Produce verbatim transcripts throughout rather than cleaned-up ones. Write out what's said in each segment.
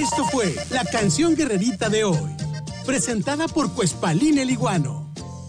Esto fue la canción guerrerita de hoy, presentada por Cuespalín el Iguano.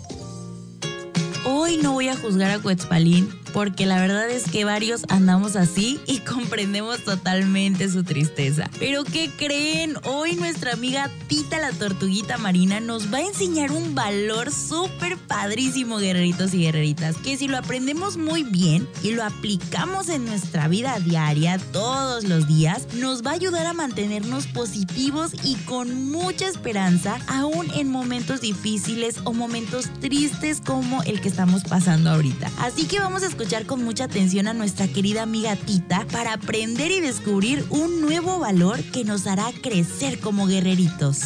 Hoy no voy a juzgar a Cuespalín, porque la verdad es que varios andamos así y comprendemos totalmente su tristeza. Pero ¿qué creen? Hoy nuestra amiga Tita la Tortuguita Marina nos va a enseñar un valor súper padrísimo, guerreritos y guerreritas, que si lo aprendemos muy bien y lo aplicamos en nuestra vida diaria, todos los días, nos va a ayudar a mantenernos positivos y con mucha esperanza, aún en momentos difíciles o momentos tristes como el que estamos pasando ahorita. Así que vamos a escuchar con mucha atención a nuestra querida amiga Tita para aprender y descubrir un nuevo valor que nos hará crecer como guerreritos.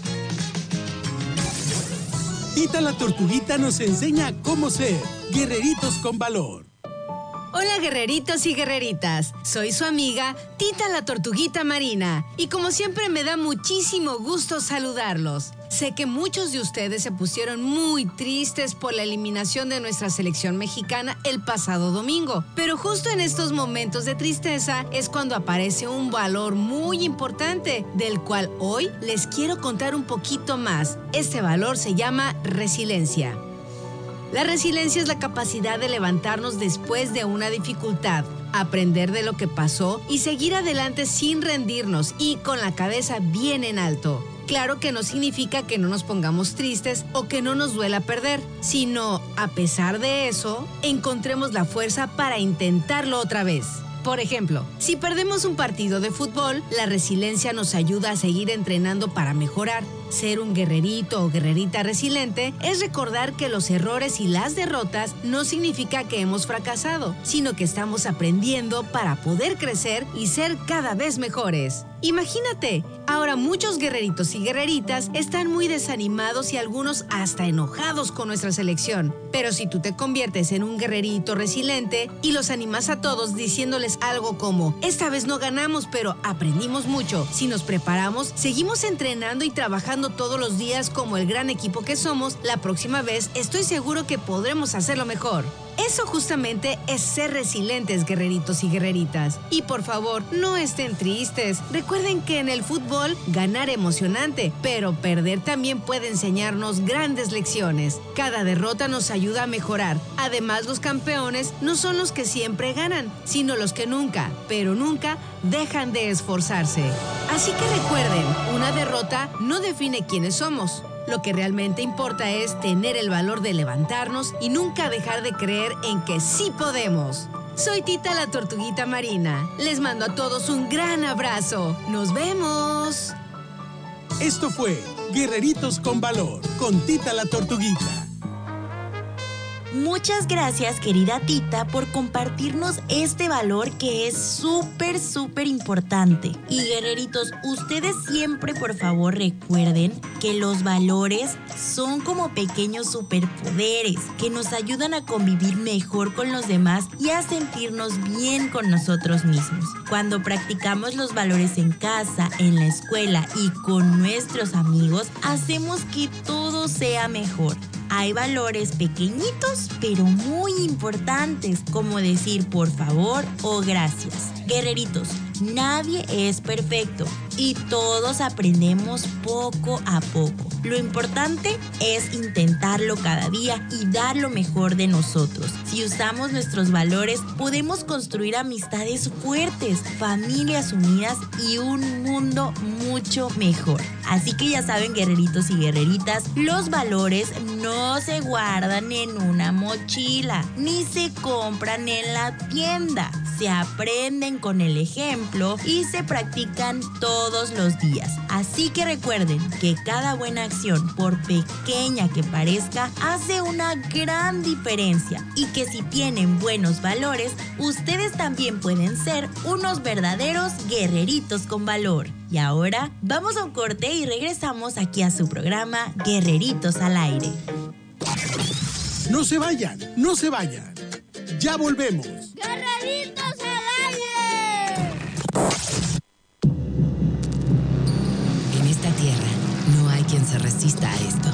Tita la Tortuguita nos enseña cómo ser guerreritos con valor. Hola guerreritos y guerreritas, soy su amiga Tita la Tortuguita Marina y como siempre me da muchísimo gusto saludarlos. Sé que muchos de ustedes se pusieron muy tristes por la eliminación de nuestra selección mexicana el pasado domingo, pero justo en estos momentos de tristeza es cuando aparece un valor muy importante, del cual hoy les quiero contar un poquito más. Este valor se llama resiliencia. La resiliencia es la capacidad de levantarnos después de una dificultad, aprender de lo que pasó y seguir adelante sin rendirnos y con la cabeza bien en alto. Claro que no significa que no nos pongamos tristes o que no nos duela perder, sino, a pesar de eso, encontremos la fuerza para intentarlo otra vez. Por ejemplo, si perdemos un partido de fútbol, la resiliencia nos ayuda a seguir entrenando para mejorar. Ser un guerrerito o guerrerita resiliente es recordar que los errores y las derrotas no significa que hemos fracasado, sino que estamos aprendiendo para poder crecer y ser cada vez mejores. Imagínate, ahora muchos guerreritos y guerreritas están muy desanimados y algunos hasta enojados con nuestra selección. Pero si tú te conviertes en un guerrerito resiliente y los animas a todos diciéndoles algo como: esta vez no ganamos, pero aprendimos mucho. Si nos preparamos, seguimos entrenando y trabajando todos los días como el gran equipo que somos, la próxima vez estoy seguro que podremos hacerlo mejor. Eso justamente es ser resilientes, guerreritos y guerreritas. Y por favor, no estén tristes. Recuerden que en el fútbol ganar es emocionante, pero perder también puede enseñarnos grandes lecciones. Cada derrota nos ayuda a mejorar. Además, los campeones no son los que siempre ganan, sino los que nunca, pero nunca dejan de esforzarse. Así que recuerden, una derrota no define quiénes somos. Lo que realmente importa es tener el valor de levantarnos y nunca dejar de creer en que sí podemos. Soy Tita la Tortuguita Marina. Les mando a todos un gran abrazo. ¡Nos vemos! Esto fue Guerreritos con Valor, con Tita la Tortuguita. Muchas gracias, querida Tita, por compartirnos este valor que es súper, súper importante. Y guerreritos, ustedes siempre, por favor, recuerden que los valores son como pequeños superpoderes que nos ayudan a convivir mejor con los demás y a sentirnos bien con nosotros mismos. Cuando practicamos los valores en casa, en la escuela y con nuestros amigos, hacemos que todo sea mejor. Hay valores pequeñitos, pero muy importantes, como decir por favor o gracias. Guerreritos, nadie es perfecto y todos aprendemos poco a poco. Lo importante es intentarlo cada día y dar lo mejor de nosotros. Si usamos nuestros valores, podemos construir amistades fuertes, familias unidas y un mundo mucho mejor. Así que ya saben, guerreritos y guerreritas, los valores no se guardan en una mochila, ni se compran en la tienda. Se aprenden con el ejemplo y se practican todos los días. Así que recuerden que cada buena acción, por pequeña que parezca, hace una gran diferencia y que si tienen buenos valores, ustedes también pueden ser unos verdaderos guerreritos con valor. Y ahora vamos a un corte y regresamos aquí a su programa Guerreritos al Aire. No se vayan, no se vayan. Ya volvemos. ¡Guerreritos al aire! En esta tierra no hay quien se resista a esto.